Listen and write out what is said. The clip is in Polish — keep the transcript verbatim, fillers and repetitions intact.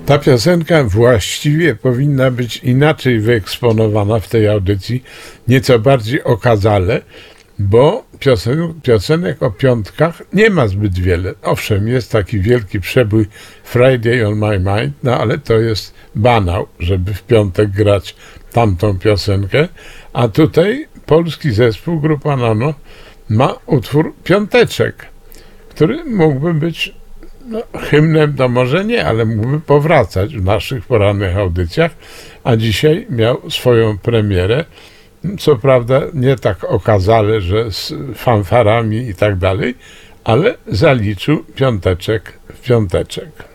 Ta piosenka właściwie powinna być inaczej wyeksponowana w tej audycji, nieco bardziej okazale, bo piosen piosenek o piątkach nie ma zbyt wiele. Owszem, jest taki wielki przebój Friday on my mind, no ale to jest banał, żeby w piątek grać tamtą piosenkę, a tutaj polski zespół, grupa Nono, ma utwór Piąteczek, który mógłby być no, hymnem, to może nie, ale mógłby powracać w naszych porannych audycjach, a dzisiaj miał swoją premierę. Co prawda nie tak okazale, że z fanfarami i tak dalej, ale zaliczył piąteczek w piąteczek.